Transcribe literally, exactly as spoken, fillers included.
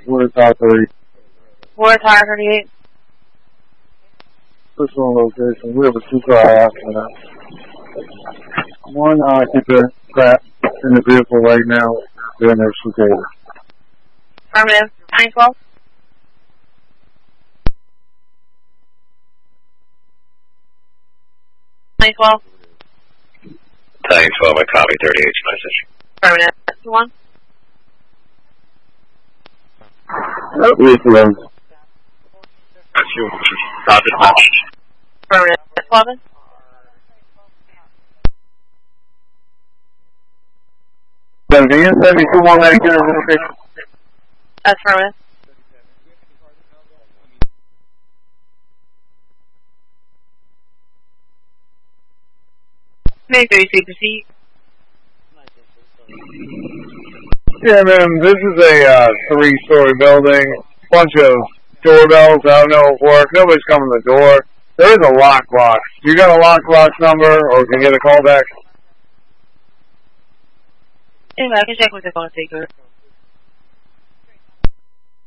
Where's R thirty? Where's R thirty-eight? This one location. We have a two-car accident. One occupant trapped in the vehicle right now. They're in their suitcase. Affirmative. nine twelve. nine twelve. nine twelve, I copy thirty-eight's message. Affirmative. two one. We affirm. That's you. Copy the message. Affirmative. eleven. Can you send me two more medical location? Affirmative. May thirty-three proceed. Yeah, man, this is a uh, three-story building. Bunch of doorbells. I don't know if it works. Nobody's coming to the door. There is a lockbox. You got a lockbox number, or can you get a call back? Anyway, I can check with the phone taker.